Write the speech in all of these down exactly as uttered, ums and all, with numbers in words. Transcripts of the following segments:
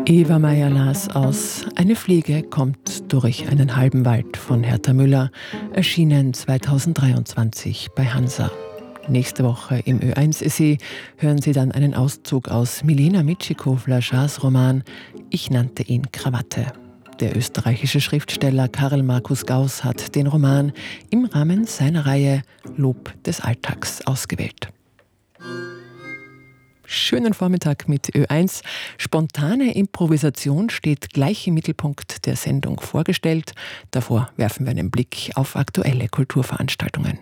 Eva Meyer las aus Eine Fliege kommt durch einen halben Wald von Hertha Müller, erschienen zweitausenddreiundzwanzig bei Hansa. Nächste Woche im Ö eins Essay hören Sie dann einen Auszug aus Milena Mitschikow-Vlaschas Roman Ich nannte ihn Krawatte. Der österreichische Schriftsteller Karl Markus Gauss hat den Roman im Rahmen seiner Reihe Lob des Alltags ausgewählt. Schönen Vormittag mit Ö eins. Spontane Improvisation steht gleich im Mittelpunkt der Sendung vorgestellt. Davor werfen wir einen Blick auf aktuelle Kulturveranstaltungen.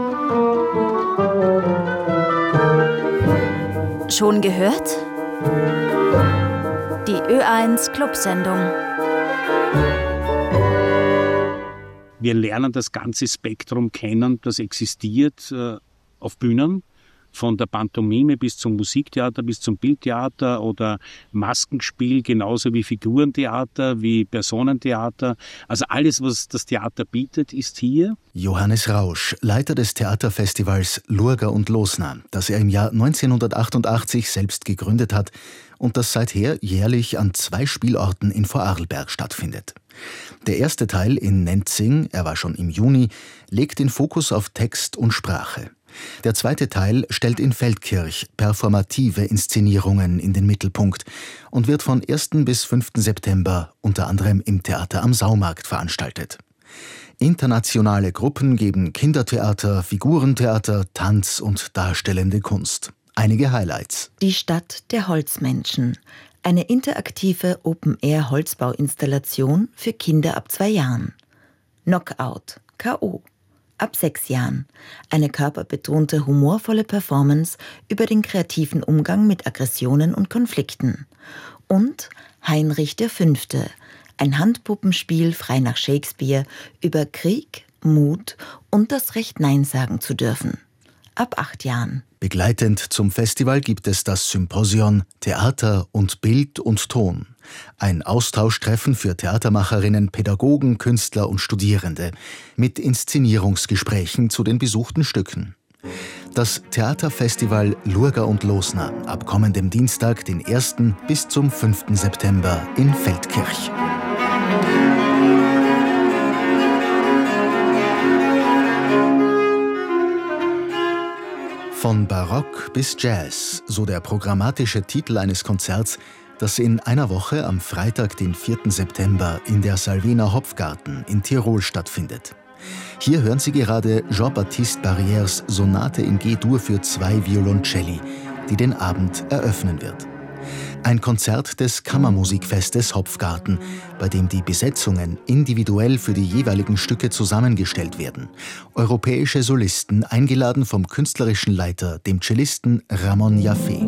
Schon gehört? Die Ö eins Clubsendung. Wir lernen das ganze Spektrum kennen, das existiert äh, auf Bühnen. Von der Pantomime bis zum Musiktheater, bis zum Bildtheater oder Maskenspiel, genauso wie Figurentheater, wie Personentheater. Also alles, was das Theater bietet, ist hier. Johannes Rausch, Leiter des Theaterfestivals Lurga und Losna, das er im Jahr neunzehnhundertachtundachtzig selbst gegründet hat und das seither jährlich an zwei Spielorten in Vorarlberg stattfindet. Der erste Teil in Nenzing, er war schon im Juni, legt den Fokus auf Text und Sprache. Der zweite Teil stellt in Feldkirch performative Inszenierungen in den Mittelpunkt und wird von ersten bis fünften September unter anderem im Theater am Saumarkt veranstaltet. Internationale Gruppen geben Kindertheater, Figurentheater, Tanz und darstellende Kunst. Einige Highlights. Die Stadt der Holzmenschen. Eine interaktive Open-Air-Holzbauinstallation für Kinder ab zwei Jahren. Knockout, K O ab sechs Jahren. Eine körperbetonte, humorvolle Performance über den kreativen Umgang mit Aggressionen und Konflikten. Und Heinrich der Fünfte, ein Handpuppenspiel frei nach Shakespeare über Krieg, Mut und das Recht Nein sagen zu dürfen. Ab acht Jahren. Begleitend zum Festival gibt es das Symposion Theater und Bild und Ton. Ein Austauschtreffen für Theatermacherinnen, Pädagogen, Künstler und Studierende mit Inszenierungsgesprächen zu den besuchten Stücken. Das Theaterfestival Lurga und Losna ab kommendem Dienstag, den ersten bis zum fünften September in Feldkirch. Von Barock bis Jazz, so der programmatische Titel eines Konzerts, das in einer Woche am Freitag, den vierten September, in der Salvener Hopfgarten in Tirol stattfindet. Hier hören Sie gerade Jean-Baptiste Barrières Sonate in G-Dur für zwei Violoncelli, die den Abend eröffnen wird. Ein Konzert des Kammermusikfestes Hopfgarten, bei dem die Besetzungen individuell für die jeweiligen Stücke zusammengestellt werden. Europäische Solisten eingeladen vom künstlerischen Leiter, dem Cellisten Ramon Jaffe.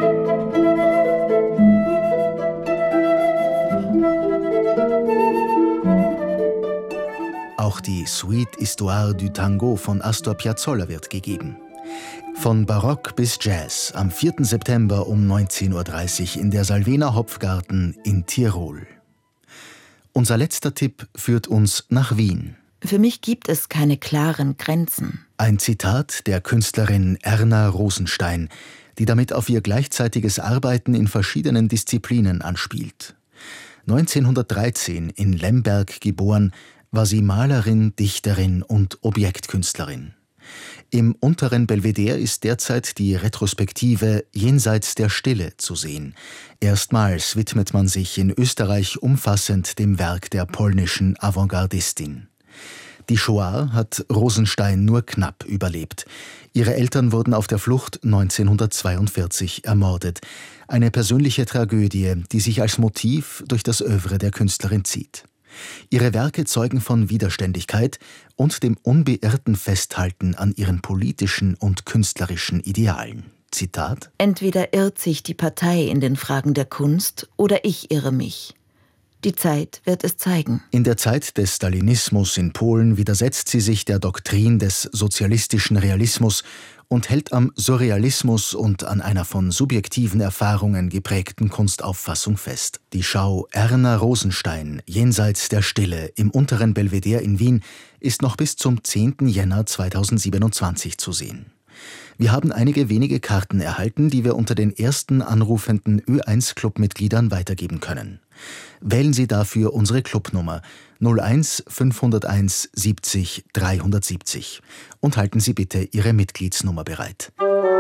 Auch die Suite Histoire du Tango von Astor Piazzolla wird gegeben. Von Barock bis Jazz am vierten September um neunzehn Uhr dreißig in der Salvener Hopfgarten in Tirol. Unser letzter Tipp führt uns nach Wien. Für mich gibt es keine klaren Grenzen. Ein Zitat der Künstlerin Erna Rosenstein, die damit auf ihr gleichzeitiges Arbeiten in verschiedenen Disziplinen anspielt. neunzehnhundertdreizehn in Lemberg geboren, war sie Malerin, Dichterin und Objektkünstlerin. Im unteren Belvedere ist derzeit die Retrospektive Jenseits der Stille zu sehen. Erstmals widmet man sich in Österreich umfassend dem Werk der polnischen Avantgardistin. Die Shoah hat Rosenstein nur knapp überlebt. Ihre Eltern wurden auf der Flucht neunzehnhundertzweiundvierzig ermordet. Eine persönliche Tragödie, die sich als Motiv durch das Œuvre der Künstlerin zieht. Ihre Werke zeugen von Widerständigkeit und dem unbeirrten Festhalten an ihren politischen und künstlerischen Idealen. Zitat: Entweder irrt sich die Partei in den Fragen der Kunst oder ich irre mich. Die Zeit wird es zeigen. In der Zeit des Stalinismus in Polen widersetzt sie sich der Doktrin des sozialistischen Realismus und hält am Surrealismus und an einer von subjektiven Erfahrungen geprägten Kunstauffassung fest. Die Schau Erna Rosenstein, Jenseits der Stille, im unteren Belvedere in Wien, ist noch bis zum zehnten Jänner zweitausendsiebenundzwanzig zu sehen. Wir haben einige wenige Karten erhalten, die wir unter den ersten anrufenden Ö eins Clubmitgliedern weitergeben können. Wählen Sie dafür unsere Clubnummer null eins fünfhunderteins siebzig dreihundertsiebzig und halten Sie bitte Ihre Mitgliedsnummer bereit.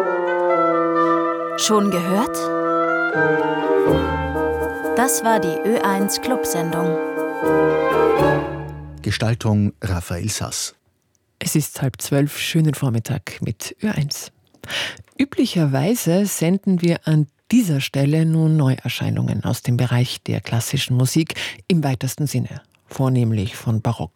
Schon gehört? Das war die Ö eins Clubsendung. Gestaltung Raphael Sass. Es ist halb zwölf, schönen Vormittag mit Ö eins. Üblicherweise senden wir an dieser Stelle nun Neuerscheinungen aus dem Bereich der klassischen Musik im weitesten Sinne, vornehmlich von Barock